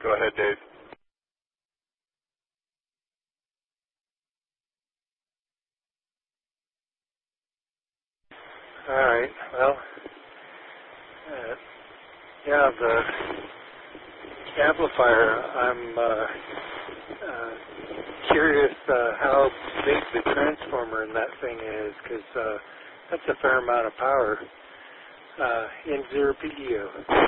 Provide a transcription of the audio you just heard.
Go ahead, Dave. All right. Well, yeah, the amplifier. I'm curious how big the transformer in that thing is, because that's a fair amount of power. N0PEO.